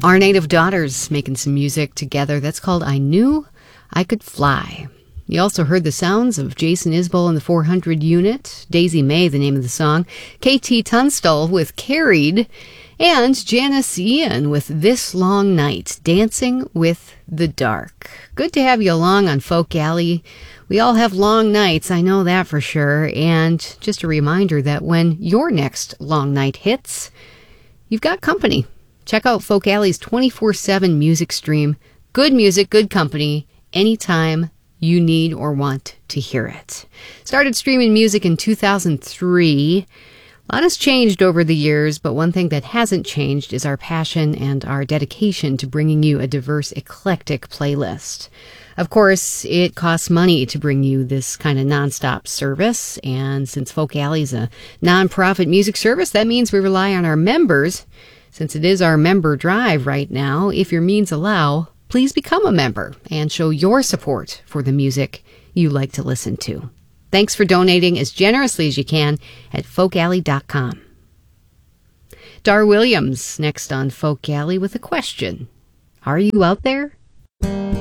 Our Native Daughters making some music together. That's called I Knew I Could Fly. You also heard the sounds of Jason Isbell and the 400 Unit, Daisy May, the name of the song, KT Tunstall with Carried, and Janice Ian with This Long Night, Dancing with the Dark. Good to have you along on Folk Alley. We all have long nights, I know that for sure, and just a reminder that when your next long night hits, you've got company. Check out Folk Alley's 24/7 music stream. Good music, good company, anytime you need or want to hear it. Started streaming music in 2003. A lot has changed over the years, but one thing that hasn't changed is our passion and our dedication to bringing you a diverse, eclectic playlist. Of course, it costs money to bring you this kind of nonstop service, and since Folk Alley is a nonprofit music service, that means we rely on our members. Since it is our member drive right now, if your means allow, please become a member and show your support for the music you like to listen to. Thanks for donating as generously as you can at folkalley.com. Dar Williams next on Folk Alley with a question. Are you out there?